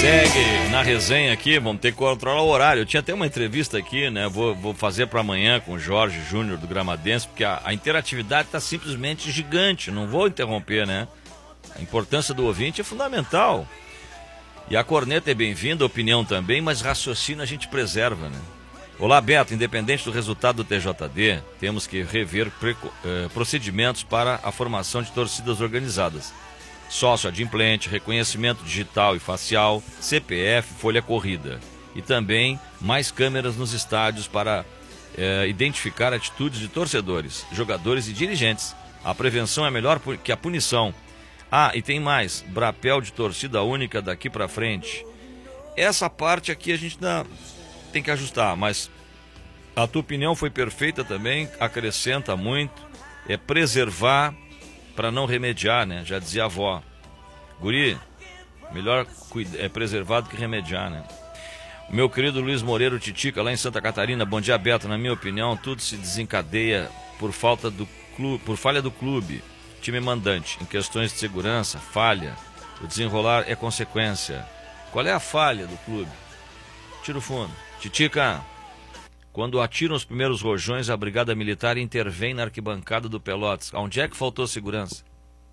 Segue na resenha aqui, vamos ter que controlar o horário. Eu tinha até uma entrevista aqui, né? Vou fazer para amanhã com o Jorge Júnior do Gramadense, porque a interatividade está simplesmente gigante. Não vou interromper, né? A importância do ouvinte é fundamental. E a corneta é bem-vinda, a opinião também, mas raciocínio a gente preserva, né? Olá, Beto. Independente do resultado do TJD, temos que rever procedimentos para a formação de torcidas organizadas. Sócio adimplente, reconhecimento digital e facial, CPF, folha corrida. E também mais câmeras nos estádios para identificar atitudes de torcedores, jogadores e dirigentes. A prevenção é melhor que a punição. Ah, e tem mais, brapel de torcida única daqui para frente. Essa parte aqui a gente tem que ajustar, mas a tua opinião foi perfeita também, acrescenta muito, é preservar para não remediar, né? Já dizia a avó. Guri, melhor é preservar do que remediar, né? O meu querido Luiz Moreira Titica, lá em Santa Catarina, bom dia, Beto. Na minha opinião, tudo se desencadeia por falha do clube, time mandante. Em questões de segurança, falha. O desenrolar é consequência. Qual é a falha do clube? Tiro fundo. Titica, quando atiram os primeiros rojões, a Brigada Militar intervém na arquibancada do Pelotas. Onde é que faltou segurança?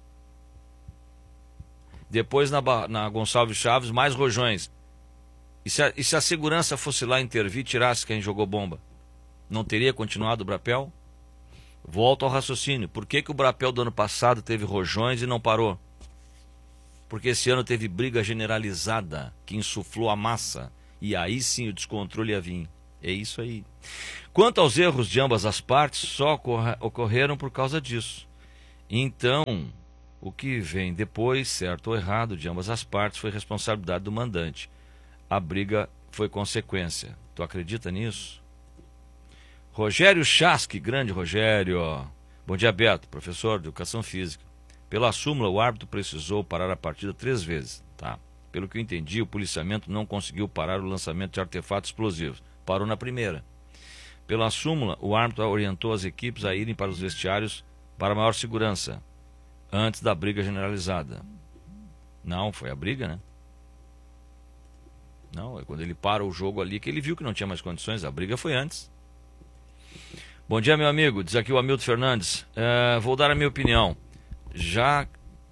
Depois na Gonçalves Chaves, mais rojões. E se a segurança fosse lá intervir, tirasse quem jogou bomba? Não teria continuado o brapel? Volto ao raciocínio. Por que o brapel do ano passado teve rojões e não parou? Porque esse ano teve briga generalizada que insuflou a massa. E aí sim o descontrole ia vir. É isso aí. Quanto aos erros de ambas as partes, só ocorreram por causa disso. Então, o que vem depois, certo ou errado, de ambas as partes, foi responsabilidade do mandante. A briga foi consequência. Tu acredita nisso? Rogério Chasque, grande Rogério. Bom dia, Beto, professor de Educação Física. Pela súmula, o árbitro precisou parar a partida 3 vezes. Tá. Pelo que eu entendi, o policiamento não conseguiu parar o lançamento de artefatos explosivos. Parou na primeira. Pela súmula, o árbitro orientou as equipes a irem para os vestiários para maior segurança, antes da briga generalizada. Não, foi a briga, né? Não, é quando ele para o jogo ali que ele viu que não tinha mais condições, a briga foi antes. Bom dia, meu amigo, diz aqui o Hamilton Fernandes. Vou dar a minha opinião. Já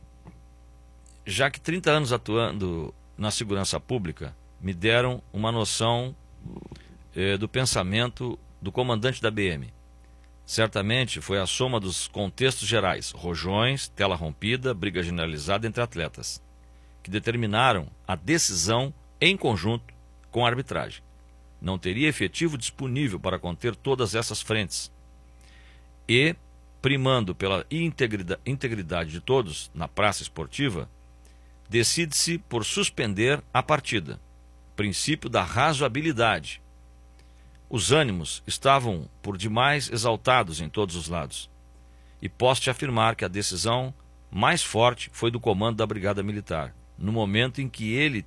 que 30 anos atuando na segurança pública, me deram uma noção do pensamento do comandante da BM. Certamente foi a soma dos contextos gerais, rojões, tela rompida, briga generalizada entre atletas, que determinaram a decisão em conjunto com a arbitragem. Não teria efetivo disponível para conter todas essas frentes. E, primando pela integridade de todos na praça esportiva, decide-se por suspender a partida. Princípio da razoabilidade. Os ânimos estavam por demais exaltados em todos os lados. E posso te afirmar que a decisão mais forte foi do comando da Brigada Militar, no momento em que ele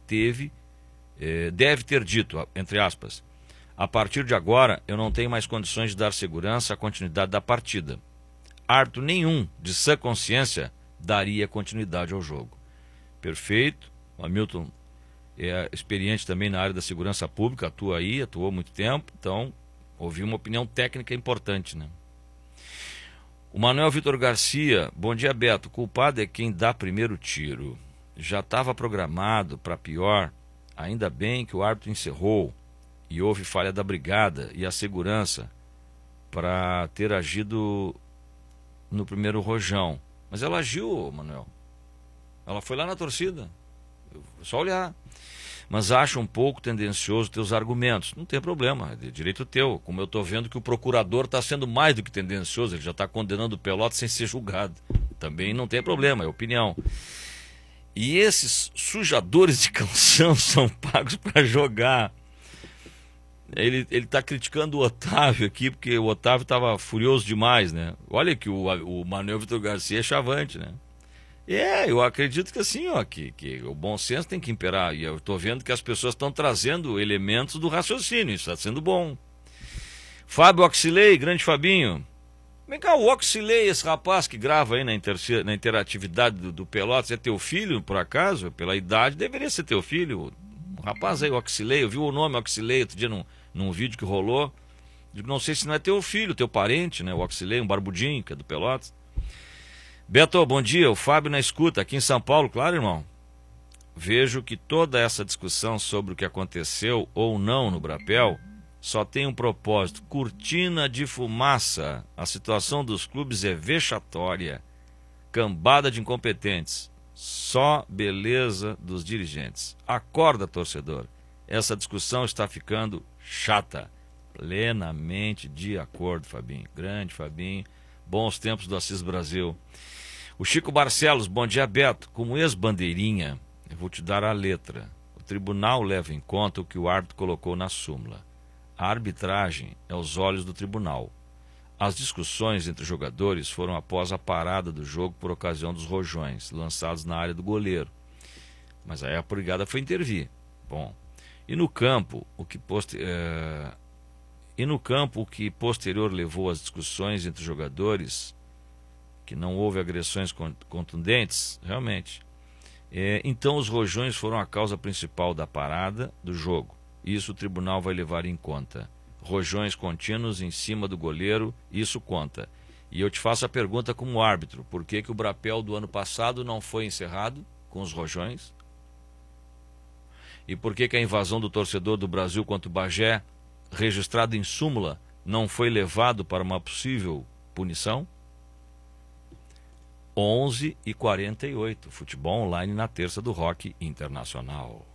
deve ter dito, entre aspas, a partir de agora eu não tenho mais condições de dar segurança à continuidade da partida. Árbitro nenhum de sã consciência daria continuidade ao jogo. Perfeito. O Hamilton é experiente também na área da segurança pública, atuou há muito tempo, então ouvi uma opinião técnica importante, né? O Manuel Vitor Garcia, bom dia, Beto. O culpado é quem dá primeiro tiro. Já estava programado para pior, ainda bem que o árbitro encerrou e houve falha da brigada e a segurança para ter agido no primeiro rojão. Mas ela agiu, Manuel. Ela foi lá na torcida. É só olhar. Mas acho um pouco tendencioso teus argumentos. Não tem problema, é direito teu. Como eu estou vendo que o procurador está sendo mais do que tendencioso, ele já está condenando o Pelotas sem ser julgado. Também não tem problema, é opinião. E esses sujadores de calção são pagos para jogar. Ele está criticando o Otávio aqui, porque o Otávio estava furioso demais, né? Olha que o Manuel Vitor Garcia é chavante, né? Eu acredito que assim, que o bom senso tem que imperar. E eu estou vendo que as pessoas estão trazendo elementos do raciocínio. Isso está sendo bom. Fábio Oxilei, grande Fabinho. Vem cá, o Oxilei, esse rapaz que grava aí na interatividade do Pelotas, é teu filho, por acaso? Pela idade, deveria ser teu filho. O rapaz aí, o Oxilei, eu vi o nome Oxilei outro dia num vídeo que rolou. Digo, não sei se não é teu filho, teu parente, né? O Oxilei, um barbudinho, que é do Pelotas. Beto, bom dia. O Fábio na escuta, aqui em São Paulo, claro, irmão. Vejo que toda essa discussão sobre o que aconteceu ou não no Brapel só tem um propósito: cortina de fumaça. A situação dos clubes é vexatória. Cambada de incompetentes. Só beleza dos dirigentes. Acorda, torcedor. Essa discussão está ficando chata. Plenamente de acordo, Fabinho. Grande Fabinho. Bons tempos do Assis Brasil. O Chico Barcelos, bom dia, Beto. Como ex-bandeirinha, eu vou te dar a letra. O tribunal leva em conta o que o árbitro colocou na súmula. A arbitragem é os olhos do tribunal. As discussões entre os jogadores foram após a parada do jogo por ocasião dos rojões, lançados na área do goleiro. Mas aí a brigada foi intervir. Bom, e no campo, o que posterior levou às discussões entre os jogadores, que não houve agressões contundentes, realmente. Então os rojões foram a causa principal da parada do jogo. Isso o tribunal vai levar em conta. Rojões contínuos em cima do goleiro, isso conta. E eu te faço a pergunta como árbitro: por que o Brapel do ano passado não foi encerrado com os rojões? E por que a invasão do torcedor do Brasil contra o Bagé, registrado em súmula, não foi levado para uma possível punição? 11h48, futebol online na terça do Rock Internacional.